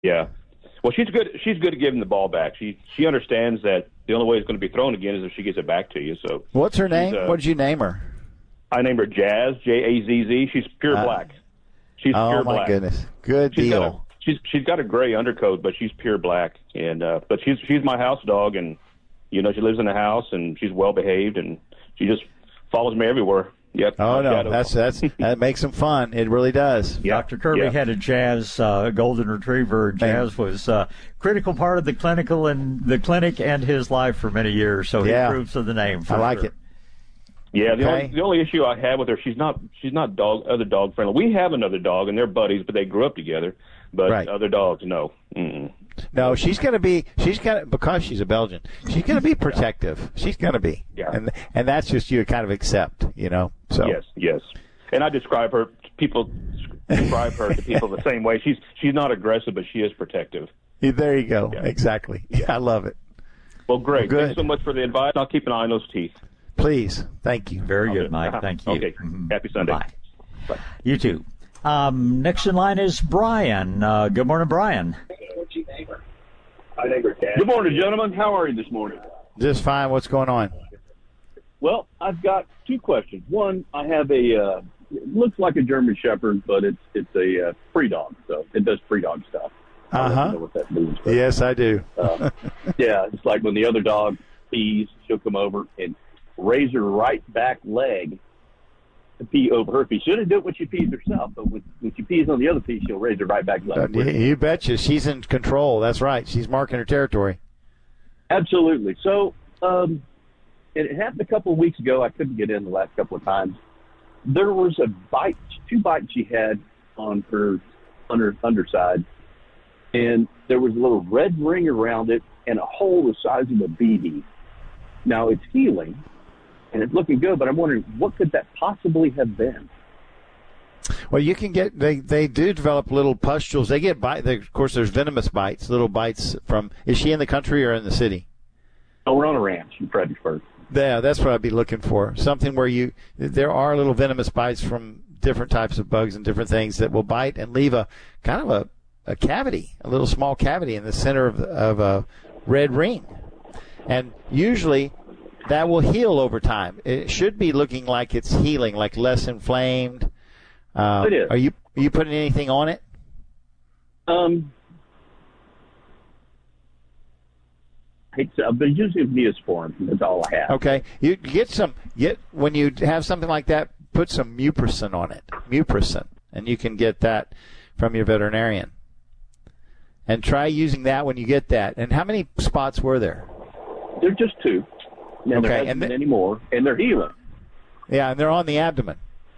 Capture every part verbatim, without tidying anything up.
Yeah. Well, she's good. She's good at giving the ball back. She she understands that the only way it's going to be thrown again is if she gets it back to you. So what's her name? Uh, what did you name her? I named her Jazz, J A Z Z. She's pure uh, black. She's oh pure my black. goodness, good she's deal. Got a, she's she's got a gray undercoat, but she's pure black. And uh, but she's she's my house dog, and you know she lives in the house, and she's well behaved, and she just follows me everywhere. Yep. Oh no, that's that's that makes them fun. It really does. Yep. Doctor Kirby yep. had a Jazz uh, golden retriever. Jazz was a uh, critical part of the clinical and the clinic and his life for many years. So he yeah. approves of the name. For I like sure. it. Yeah, the, okay. only, the only issue I have with her, she's not she's not dog other dog friendly. We have another dog, and they're buddies, but they grew up together. But right. other dogs, no. Mm-mm. No, she's going to be, she's going to, because she's a Belgian, she's going to be protective. She's going to be. Yeah. And and that's just you kind of accept, you know. So Yes, yes. And I describe her, people describe her to people the same way. She's she's not aggressive, but she is protective. Yeah, there you go. Yeah. Exactly. Yeah, I love it. Well, great. Well, good. Thanks so much for the advice. I'll keep an eye on those teeth. Please. Thank you. Very good, Mike. Uh-huh. Thank you. Okay. Mm-hmm. Happy Sunday. Bye. Bye. You too. Um, next in line is Brian. Uh, good morning, Brian. Good morning, gentlemen. How are you this morning? Just fine. What's going on? Well, I've got two questions. One, I have a uh, it looks like a German Shepherd, but it's it's a uh, free dog, so it does free dog stuff. Uh huh. I don't know what that means. But, yes, I do. uh, yeah, it's like when the other dog pees, she'll come over and raise her right back leg to pee over her pee. She doesn't do it when she pees herself, but when, when she pees on the other pee, she'll raise her right back leg. Uh, you, you betcha. She's in control. That's right. She's marking her territory. Absolutely. So, um, and it happened a couple of weeks ago. I couldn't get in the last couple of times. There was a bite, two bites she had on her under underside, and there was a little red ring around it and a hole the size of a B B. Now it's healing, and it's looking good, but I'm wondering what could that possibly have been? Well, you can get they they do develop little pustules. They get bite. They, of course, there's venomous bites, little bites from. Is she in the country or in the city? Oh, we're on a ranch in Fredericksburg. Yeah, that's what I'd be looking for. Something where you there are little venomous bites from different types of bugs and different things that will bite and leave a kind of a, a cavity, a little small cavity in the center of of a red ring, and usually that will heal over time. It should be looking like it's healing, like less inflamed. Um, it is. Are you are you putting anything on it? Um, it's uh, but usually Neosporin. That's all I have. Okay, you get some. Get when you have something like that, put some Mupricin on it. Mupricin, and you can get that from your veterinarian. And try using that when you get that. And how many spots were there? They're just two. And okay, there hasn't and been the, any more, and they're healing. Yeah, and they're on the abdomen.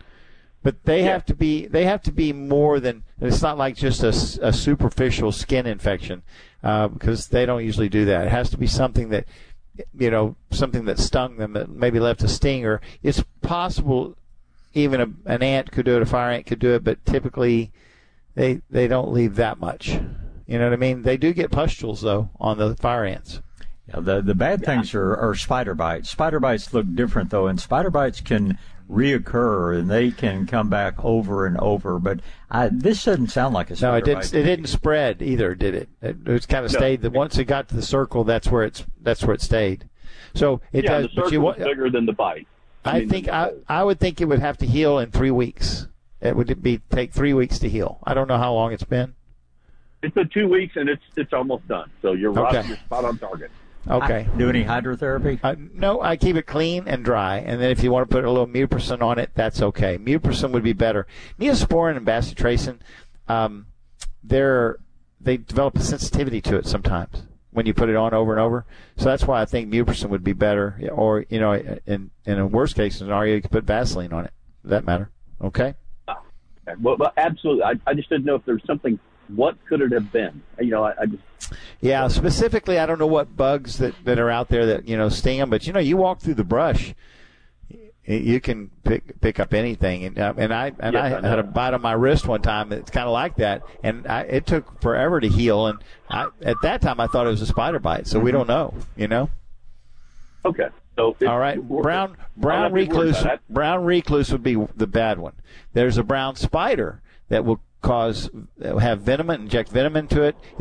But they yeah. have to be they have to be more than it's not like just a, a superficial skin infection uh, because they don't usually do that. It has to be something that you know something that stung them that maybe left a stinger. It's possible even a, an ant could do it, a fire ant could do it, but typically they they don't leave that much. You know what I mean? They do get pustules though on the fire ants. Yeah, the the bad yeah. things are, are spider bites. Spider bites look different though, and spider bites can reoccur and they can come back over and over. But I, this doesn't sound like a spider no, it didn't. bite. It didn't spread either, did it? It, it kind of no. stayed. That once it got to the circle, that's where it's that's where it stayed. So it yeah, does. the circle but you, is bigger than the bite. I, I mean, think I I would think it would have to heal in three weeks. It would be take three weeks to heal. I don't know how long it's been. It's been two weeks and it's it's almost done. So you're right. Okay. You're spot on target. Okay. I, do any hydrotherapy? Uh, no, I keep it clean and dry, and then if you want to put a little Mupricin on it, that's okay. Mupricin would be better. Neosporin and bacitracin, um, they're they develop a sensitivity to it sometimes when you put it on over and over. So that's why I think Mupricin would be better. Or you know, in in a worst case scenario, you could put Vaseline on it. Does that matter? Okay. Okay. Well, well, absolutely. I, I just didn't know if there was something. What could it have been? You know, I, I just. Yeah, specifically, I don't know what bugs that, that are out there that, you know, sting them. But, you know, you walk through the brush, you can pick pick up anything. And, uh, and I and yes, I, I had a bite on my wrist one time that's kind of like that. And I, it took forever to heal. And I, at that time, I thought it was a spider bite. So mm-hmm. we don't know, you know. Okay. So all right, brown brown recluse brown recluse would be the bad one. There's a brown spider that will cause have venom, inject venom into it.